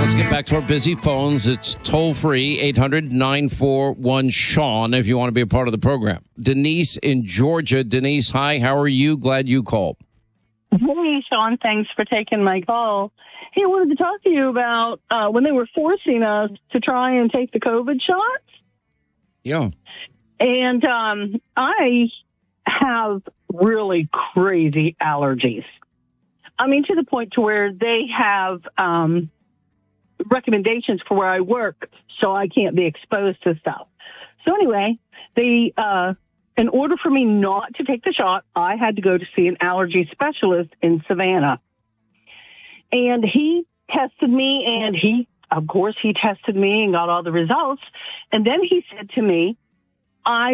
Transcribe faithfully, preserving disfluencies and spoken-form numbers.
Let's get back to our busy phones. It's toll free, eight hundred nine four one Sean, if you want to be a part of the program. Denise in Georgia. Denise, hi. How are you? Glad you called. Hey, Sean. Thanks for taking my call. Hey, I wanted to talk to you about uh, when they were forcing us to try and take the COVID shots. Yeah. And um, I have really crazy allergies. I mean, to the point to where they have um, recommendations for where I work so I can't be exposed to stuff. So anyway, they, uh, in order for me not to take the shot, I had to go to see an allergy specialist in Savannah. And he tested me, and he, of course, he tested me and got all the results. And then he said to me, I